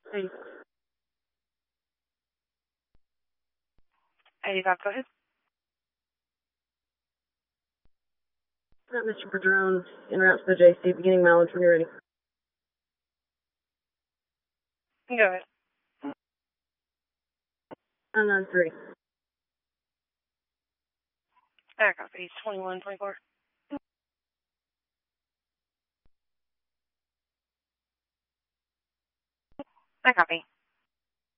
Hey, 85, go ahead. Mr. Padron, en route to the JC, beginning mileage when you're ready. Go ahead. 993. I copy. 2124. I copy.